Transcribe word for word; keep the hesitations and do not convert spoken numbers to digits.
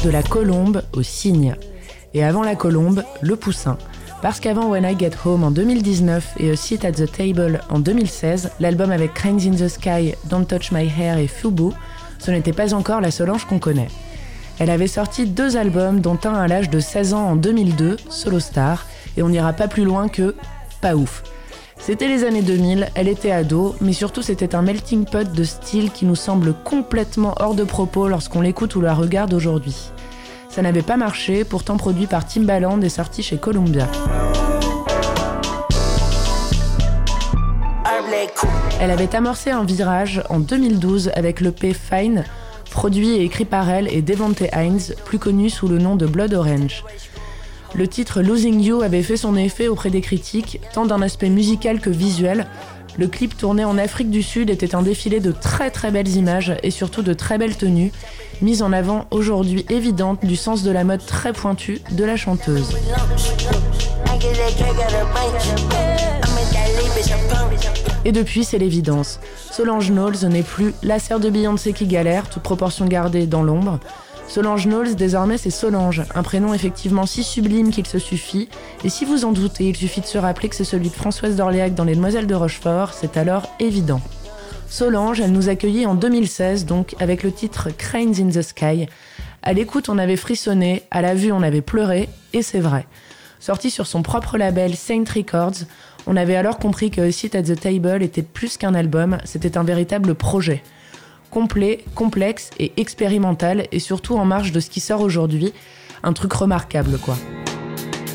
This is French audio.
De la colombe au cygne. Et avant la colombe, le poussin. Parce qu'avant When I Get Home en deux mille dix-neuf et A Seat at the Table en deux mille seize, l'album avec Cranes in the Sky, Don't Touch My Hair et Fubu, ce n'était pas encore la Solange qu'on connaît. Elle avait sorti deux albums, dont un à l'âge de seize ans en deux mille deux, Solo Star, et on n'ira pas plus loin que pas ouf. C'était les années deux mille, elle était ado, mais surtout c'était un melting pot de styles qui nous semble complètement hors de propos lorsqu'on l'écoute ou la regarde aujourd'hui. Ça n'avait pas marché, pourtant produit par Timbaland et sorti chez Columbia. Elle avait amorcé un virage en deux mille douze avec l'E P Fine, produit et écrit par elle et Devonte Hines, plus connu sous le nom de Blood Orange. Le titre Losing You avait fait son effet auprès des critiques, tant d'un aspect musical que visuel. Le clip tourné en Afrique du Sud était un défilé de très très belles images et surtout de très belles tenues, mises en avant aujourd'hui évidente du sens de la mode très pointu de la chanteuse. Et depuis, c'est l'évidence. Solange Knowles n'est plus la sœur de Beyoncé qui galère, toute proportion gardée dans l'ombre. Solange Knowles, désormais, c'est Solange, un prénom effectivement si sublime qu'il se suffit. Et si vous en doutez, il suffit de se rappeler que c'est celui de Françoise d'Orléac dans Les Demoiselles de Rochefort, c'est alors évident. Solange, elle nous accueillit en deux mille seize, donc, avec le titre Cranes in the Sky. À l'écoute, on avait frissonné, à la vue, on avait pleuré, et c'est vrai. Sorti sur son propre label Saint Records, on avait alors compris que A Seat at the Table était plus qu'un album, c'était un véritable projet. Complet, complexe et expérimental, et surtout en marge de ce qui sort aujourd'hui, un truc remarquable quoi.